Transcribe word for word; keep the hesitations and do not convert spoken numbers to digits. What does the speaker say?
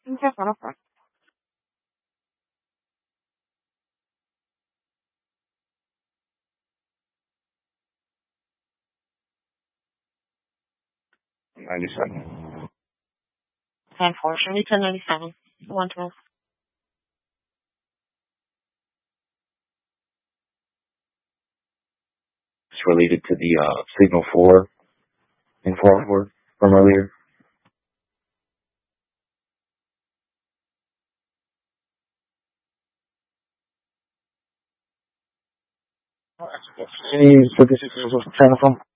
Just one of them. ninety-seven. Unfortunately, ten ninety-seven. one twelve. It's related to the uh, signal four in forward from earlier. Any statistics of channel from?